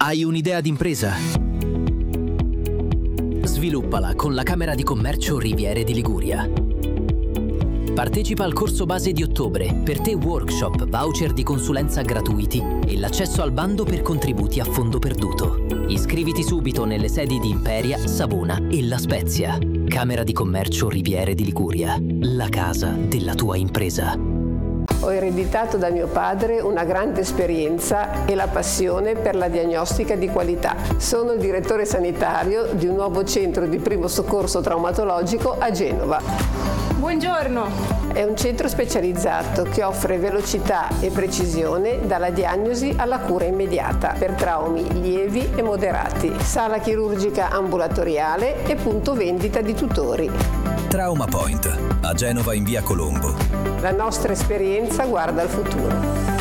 Hai un'idea d'impresa? Sviluppala con la Camera di Commercio Riviere di Liguria. Partecipa al corso base di ottobre, per te workshop, voucher di consulenza gratuiti e l'accesso al bando per contributi a fondo perduto. Iscriviti subito nelle sedi di Imperia, Savona e La Spezia. Camera di Commercio Riviere di Liguria, la casa della tua impresa. Ho ereditato da mio padre una grande esperienza e la passione per la diagnostica di qualità. Sono il direttore sanitario di un nuovo centro di primo soccorso traumatologico a Genova. Buongiorno! È un centro specializzato che offre velocità e precisione dalla diagnosi alla cura immediata per traumi lievi e moderati, sala chirurgica ambulatoriale e punto vendita di tutori. Trauma Point, a Genova in via Colombo. La nostra esperienza guarda al futuro.